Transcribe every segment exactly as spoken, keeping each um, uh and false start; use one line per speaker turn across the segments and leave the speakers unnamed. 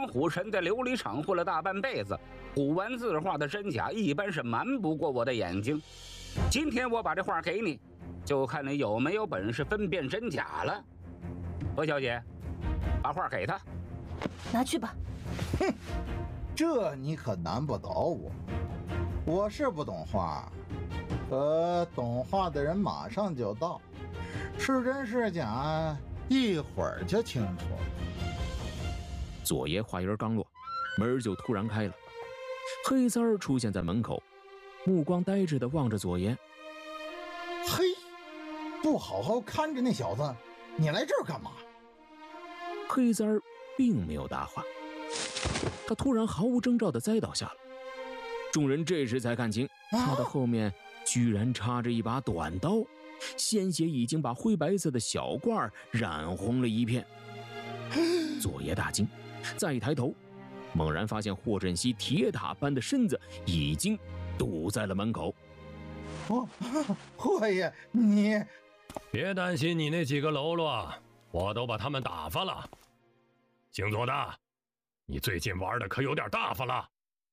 虎神在琉璃厂混了大半辈子，古玩字画的真假一般是瞒不过我的眼睛。今天我把这画给你，就看你有没有本事分辨真假了。何小姐，把画给他，
拿去吧。
哼，这你可难不倒我。我是不懂画，可懂画的人马上就到，是真是假，一会儿就清楚了。
左爷话音刚落，门就突然开了，黑三儿出现在门口，目光呆滞地望着左爷。
嘿，不好好看着那小子，你来这儿干嘛？
黑三儿并没有答话，他突然毫无征兆地栽倒下了。众人这时才看清，他的后面居然插着一把短刀，鲜血已经把灰白色的小褂染红了一片。左爷大惊，再一抬头，猛然发现霍振西铁塔般的身子已经堵在了门口。
哦，霍爷，你
别担心你那几个喽啰，我都把他们打发了。姓左的，你最近玩的可有点大发了。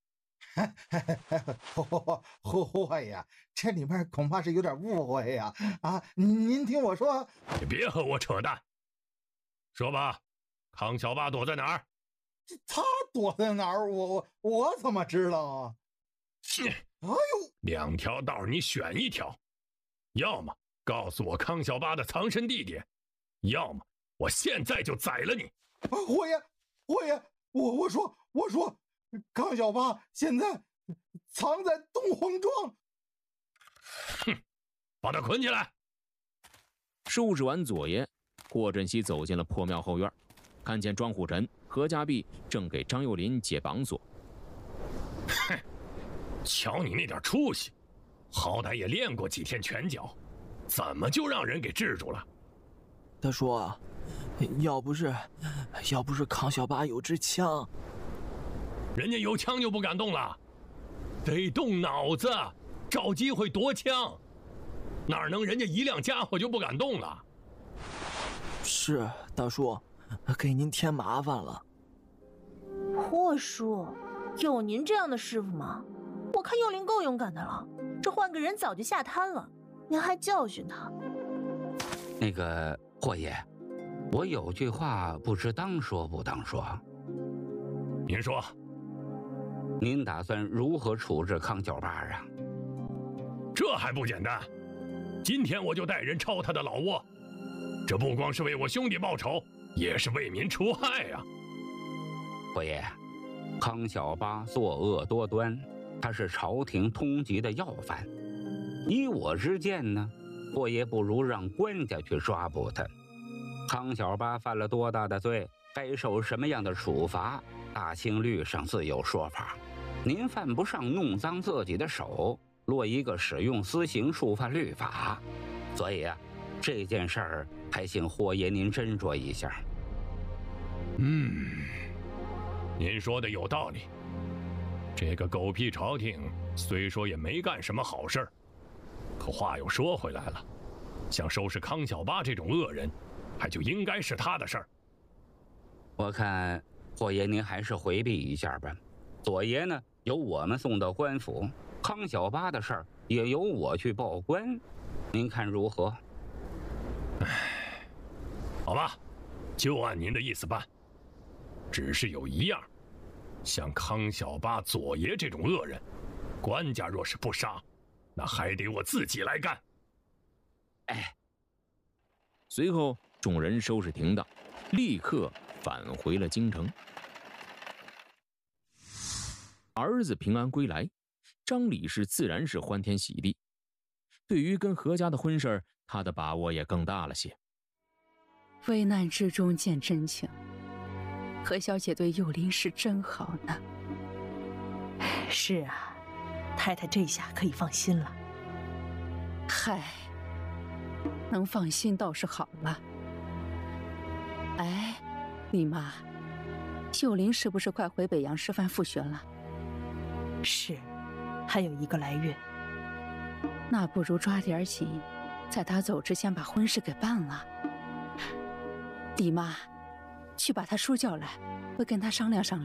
霍霍霍爷，这里面恐怕是有点误会呀！啊，您听我说，
你别和我扯淡。说吧，康小八躲在哪儿？
他躲在哪儿？我我我怎么知道啊？哎呦，
两条道你选一条，要么告诉我康小八的藏身地点，要么我现在就宰了你。
霍爷，霍爷，我我说我说。康小八现在藏在东皇庄。
哼，把他捆起来。
收拾完左爷，霍振西走进了破庙后院，看见庄虎臣、何家弼正给张幼林解绑索。
哼，瞧你那点出息，好歹也练过几天拳脚，怎么就让人给制住了？
他说，要不是要不是康小八有支枪。
人家有枪就不敢动了，得动脑子，找机会夺枪，哪能人家一辆家伙就不敢动了？
是大叔，给您添麻烦了。
霍叔，有您这样的师傅吗？我看幼林够勇敢的了，这换个人早就下滩了，您还教训他。
那个霍爷，我有句话不知当说不当说。
您说。
您打算如何处置康小八啊？
这还不简单，今天我就带人抄他的老窝，这不光是为我兄弟报仇，也是为民除害呀、啊。
霍爷，康小八作恶多端，他是朝廷通缉的要犯。依我之见呢，霍爷不如让官家去抓捕他。康小八犯了多大的罪，该受什么样的处罚，大清律上自有说法。您犯不上弄脏自己的手，落一个使用私刑触犯律法。所以啊，这件事儿还请霍爷您斟酌一下。
嗯，您说的有道理。这个狗屁朝廷虽说也没干什么好事儿，可话又说回来了，想收拾康小八这种恶人，还就应该是他的事儿。
我看霍爷您还是回避一下吧。左爷呢，由我们送到官府，康小八的事儿也由我去报官，您看如何？
唉，好吧，就按您的意思办。只是有一样，像康小八、左爷这种恶人，官家若是不杀，那还得我自己来干。
哎，
随后众人收拾停当，立刻返回了京城。儿子平安归来，张李氏自然是欢天喜地。对于跟何家的婚事，他的把握也更大了些。
危难之中见真情，何小姐对幼林是真好呢。
是啊，太太这下可以放心了。
嗨，能放心倒是好了。哎，李妈，幼林是不是快回北洋师范复学了？
是，还有一个来月。
那不如抓点紧，在他走之前把婚事给办了。李妈，去把他叔叫来，我跟他商量商量。